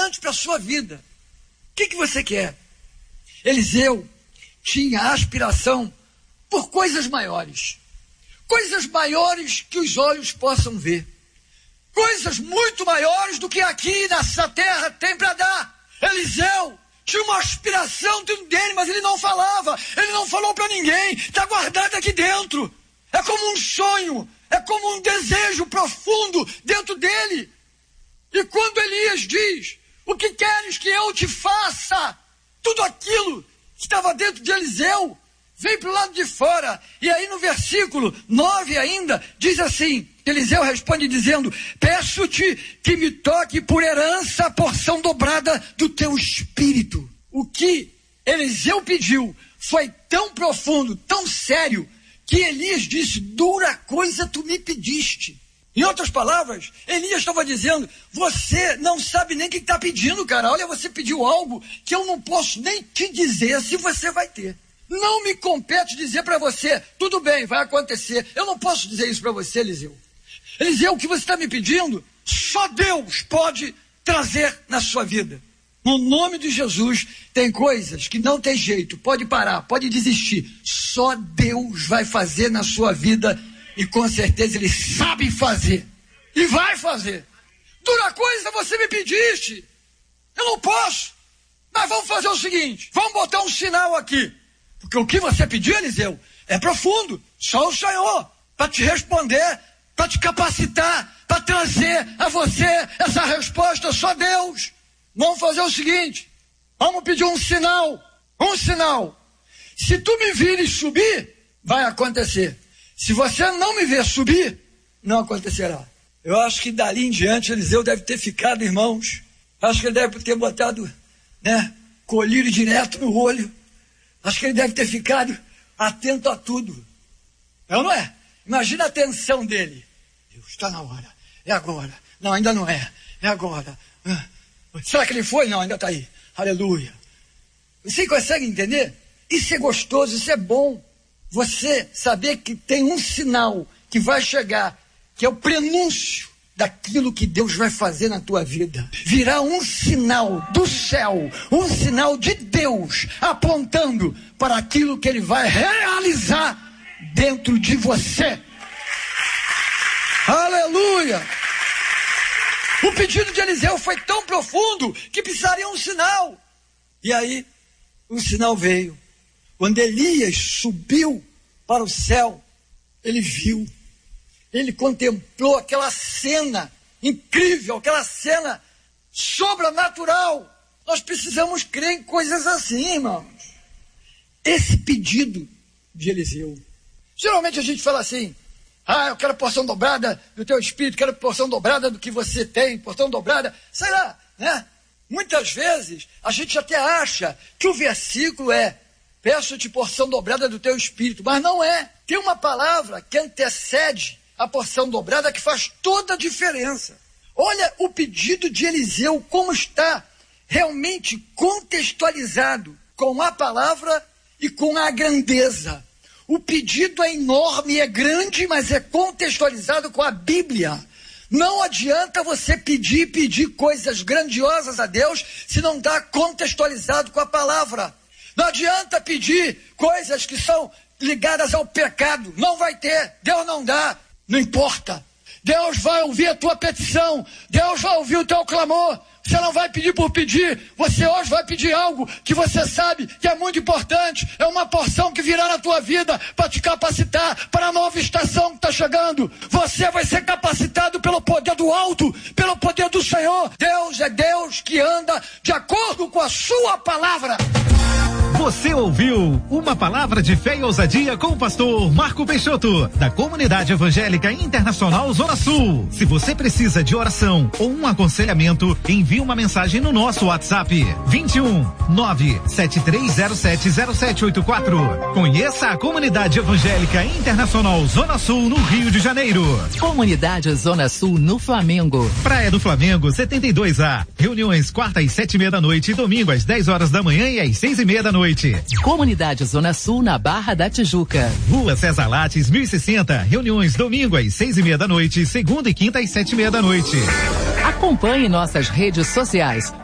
importante para a sua vida. O que você quer? Eliseu tinha aspiração por coisas maiores que os olhos possam ver, coisas muito maiores do que aqui nessa terra tem para dar. Eliseu tinha uma aspiração dentro dele, mas ele não falava, ele não falou para ninguém, está guardado aqui dentro. É como um sonho, é como um desejo profundo dentro dele. E quando Elias diz: o que queres que eu te faça? Tudo aquilo que estava dentro de Eliseu vem para o lado de fora. E aí no versículo 9 ainda, diz assim, Eliseu responde dizendo: peço-te que me toque por herança a porção dobrada do teu espírito. O que Eliseu pediu foi tão profundo, tão sério, que Elias disse: dura coisa tu me pediste. Em outras palavras, Elias estava dizendo: você não sabe nem o que está pedindo, cara. Olha, você pediu algo que eu não posso nem te dizer se você vai ter. Não me compete dizer para você: tudo bem, vai acontecer. Eu não posso dizer isso para você, Eliseu. Eliseu, o que você está me pedindo, só Deus pode trazer na sua vida. No nome de Jesus, tem coisas que não tem jeito, pode parar, pode desistir. Só Deus vai fazer na sua vida. E com certeza Ele sabe fazer. E vai fazer. Dura coisa você me pediste. Eu não posso. Mas vamos fazer o seguinte. Vamos botar um sinal aqui. Porque o que você pediu, Eliseu, é profundo. Só o Senhor para te responder, para te capacitar, para trazer a você essa resposta. Só Deus. Vamos fazer o seguinte. Vamos pedir um sinal. Um sinal. Se tu me vires subir, vai acontecer. Se você não me ver subir, não acontecerá. Eu acho que dali em diante Eliseu deve ter ficado, irmãos. Acho que ele deve ter botado, colírio direto no olho. Acho que ele deve ter ficado atento a tudo. É ou não é? Imagina a atenção dele. Deus, está na hora. É agora. Não, ainda não é. É agora. Será que ele foi? Não, ainda está aí. Aleluia. Você consegue entender? Isso é gostoso, isso é bom. Você saber que tem um sinal que vai chegar, que é o prenúncio daquilo que Deus vai fazer na tua vida. Virá um sinal do céu, um sinal de Deus, apontando para aquilo que Ele vai realizar dentro de você. Aleluia! O pedido de Eliseu foi tão profundo que precisaria um sinal. E aí, um sinal veio. Quando Elias subiu para o céu, ele viu, ele contemplou aquela cena incrível, aquela cena sobrenatural. Nós precisamos crer em coisas assim, irmãos. Esse pedido de Eliseu. Geralmente a gente fala assim: eu quero porção dobrada do teu espírito, quero porção dobrada do que você tem, porção dobrada, sei lá, né? Muitas vezes a gente até acha que o versículo é: peço-te porção dobrada do teu espírito, mas não é. Tem uma palavra que antecede a porção dobrada que faz toda a diferença. Olha o pedido de Eliseu, como está realmente contextualizado com a palavra e com a grandeza. O pedido é enorme, é grande, mas é contextualizado com a Bíblia. Não adianta você pedir coisas grandiosas a Deus se não está contextualizado com a palavra. Não adianta pedir coisas que são ligadas ao pecado. Não vai ter. Deus não dá. Não importa. Deus vai ouvir a tua petição. Deus vai ouvir o teu clamor. Você não vai pedir por pedir. Você hoje vai pedir algo que você sabe que é muito importante. É uma porção que virá na tua vida para te capacitar para a nova estação que está chegando. Você vai ser capacitado pelo poder do alto, pelo poder do Senhor. Deus é Deus que anda de acordo com a sua palavra. Você ouviu uma palavra de fé e ousadia com o pastor Marco Peixoto, da Comunidade Evangélica Internacional Zona Sul. Se você precisa de oração ou um aconselhamento, envie uma mensagem no nosso WhatsApp 21 973070784. Conheça a Comunidade Evangélica Internacional Zona Sul no Rio de Janeiro. Comunidade Zona Sul no Flamengo. Praia do Flamengo 72A. Reuniões quarta às 7:30 da noite e domingo às 10 horas da manhã e às 6:30 da noite. Comunidade Zona Sul na Barra da Tijuca. Rua César Lattes 1060. Reuniões domingo às 6:30 da noite, segunda e quinta às 7:30 da noite. Acompanhe nossas redes sociais.